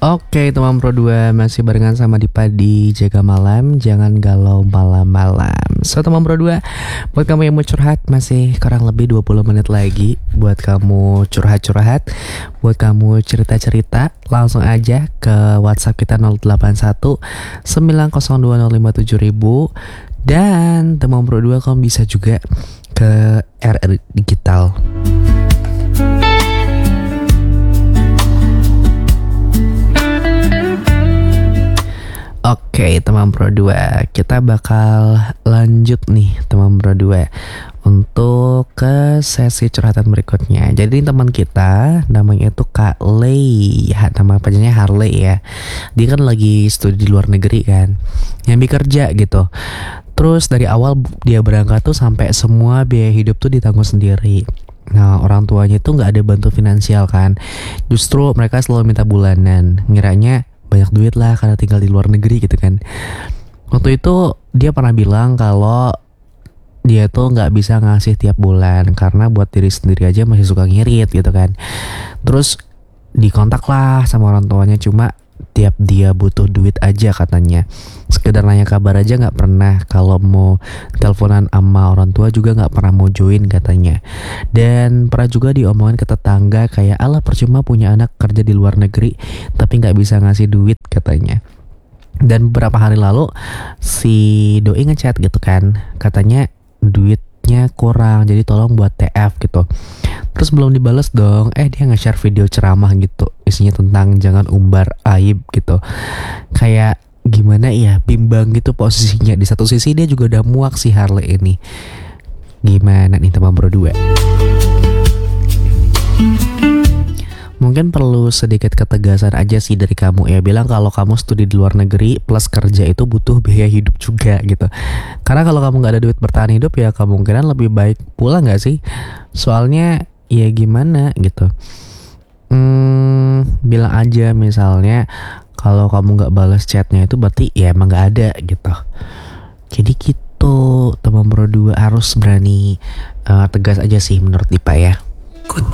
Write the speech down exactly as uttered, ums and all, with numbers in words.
Oke teman Pro dua, masih barengan sama Dipa di Jaga Malam, jangan galau malam-malam. So teman Pro dua, buat kamu yang mau curhat, masih kurang lebih dua puluh menit lagi. Buat kamu curhat-curhat, buat kamu cerita-cerita, langsung aja ke WhatsApp kita nol delapan satu sembilan nol dua nol lima tujuh ribu. Dan teman Pro dua, kamu bisa juga ke R R Digital. Oke teman Pro dua, kita bakal lanjut nih teman Pro dua untuk ke sesi curhatan berikutnya. Jadi teman kita namanya itu Kak Lei, ya, nama pacarnya Harley ya. Dia kan lagi studi di luar negeri kan, nyambi kerja gitu. Terus dari awal dia berangkat tuh sampai semua biaya hidup tuh ditanggung sendiri. Nah orang tuanya tuh nggak ada bantu finansial kan, justru mereka selalu minta bulanan, ngiranya banyak duit lah karena tinggal di luar negeri gitu kan. Waktu itu dia pernah bilang kalau dia tuh nggak bisa ngasih tiap bulan karena buat diri sendiri aja masih suka ngirit gitu kan. Terus dikontak lah sama orang tuanya, cuma tiap dia butuh duit aja katanya, sekedar nanya kabar aja nggak pernah. Kalau mau teleponan sama orang tua juga nggak pernah mau join katanya. Dan pernah juga diomongin ke tetangga kayak, alah percuma punya anak kerja di luar negeri tapi nggak bisa ngasih duit katanya. Dan beberapa hari lalu si doi ngechat gitu kan, katanya duitnya kurang, jadi tolong buat T F gitu. Terus belum dibales dong, eh dia nge-share video ceramah gitu, isinya tentang jangan umbar aib gitu. Kayak gimana ya, bimbang gitu posisinya. Di satu sisi dia juga udah muak si Harley ini. Gimana nih teman Bro dua? Mungkin perlu sedikit ketegasan aja sih dari kamu ya, bilang kalau kamu studi di luar negeri plus kerja itu butuh biaya hidup juga gitu. Karena kalau kamu gak ada duit bertahan hidup ya kemungkinan lebih baik pulang gak sih? Soalnya ya gimana gitu. Hmm, bilang aja misalnya kalau kamu gak balas chatnya itu berarti ya emang gak ada gitu. Jadi gitu teman Bro dua, harus berani uh, tegas aja sih menurut Dipa ya.